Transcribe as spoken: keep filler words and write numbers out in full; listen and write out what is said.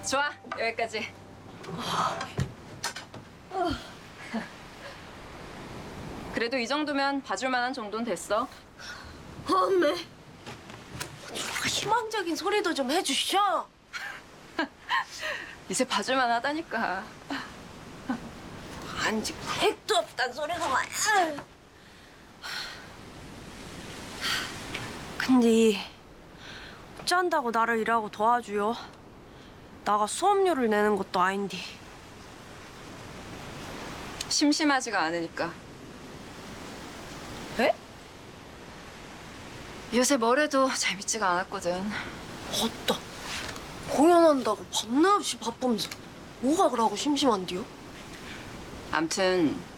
좋아, 여기까지. 그래도 이 정도면 봐줄 만한 정도는 됐어. 엄매. 희망적인 소리도 좀 해주시죠. 이제 봐줄 만하다니까. 아직 택도 없단 소리가 와. 근데 어쩐다고 나를 일하고 도와줘요? 나가 수업료를 내는 것도 아닌데. 심심하지가 않으니까. 에? 요새 뭘 해도 재밌지가 않았거든. 어따. 공연한다고 밤낮 없이 바쁘면서 뭐가 그러고 심심한데요? 암튼